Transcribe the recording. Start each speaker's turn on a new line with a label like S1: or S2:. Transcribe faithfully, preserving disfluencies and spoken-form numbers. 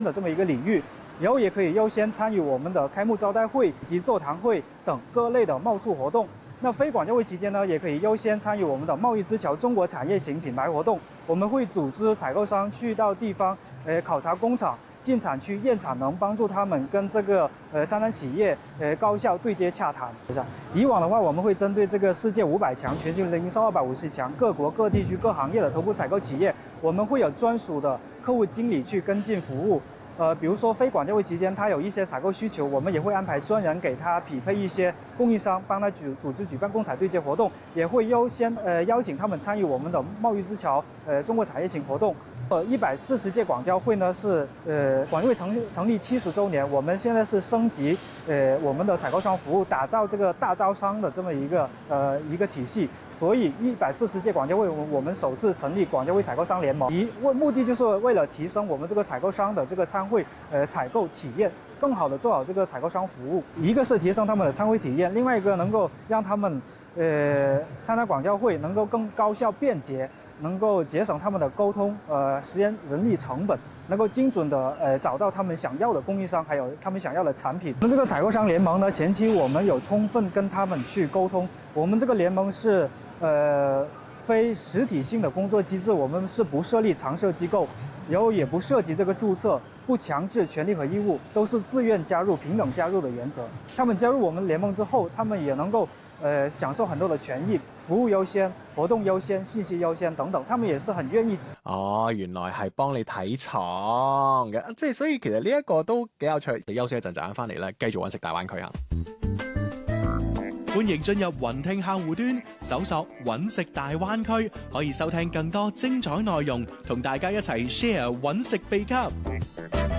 S1: 的这么一个领域，以后也可以优先参与我们的开幕招待会以及座谈会等各类的贸促活动。那非广交会期间呢，也可以优先参与我们的贸易之桥中国产业型品牌活动。我们会组织采购商去到地方，呃，考察工厂、进产区验产能，帮助他们跟这个呃参展企业呃高效对接洽谈。以往的话，我们会针对这个世界五百强、全球零售二百五十强各国各地区各行业的头部采购企业，我们会有专属的客户经理去跟进服务。呃，比如说非广交会期间，他有一些采购需求，我们也会安排专人给他匹配一些供应商，帮他组组织举办共采对接活动，也会优先呃邀请他们参与我们的贸易之桥呃中国产业型活动。呃，一百四十届广交会呢是呃广交会成立成立七十周年，我们现在是升级呃我们的采购商服务，打造这个大招商的这么一个呃一个体系。所以一百四十届广交会，我们首次成立广交会采购商联盟，一为目的就是为了提升我们这个采购商的这个参会呃采购体验，更好的做好这个采购商服务。一个是提升他们的参会体验，另外一个能够让他们呃参加广交会能够更高效便捷。能够节省他们的沟通呃时间、人力成本，能够精准的呃找到他们想要的供应商，还有他们想要的产品。我们这个采购商联盟呢，前期我们有充分跟他们去沟通。我们这个联盟是呃非实体性的工作机制，我们是不设立常设机构，然后也不涉及这个注册，不强制权利和义务，都是自愿加入、平等加入的原则。他们加入我们联盟之后，他们也能够。呃，享受很多的權益，服務優先、活動優先、信息優先等等，他們也是很願意。
S2: 哦，原來係幫你睇廠嘅，即係所以其實呢一個都幾有趣。你休息一陣，陣間翻嚟咧，繼續揾食大灣區啊！歡迎進入雲聽客戶端，搜索揾食大灣區，可以收聽更多精彩內容，同大家一齊 share 揾食秘笈。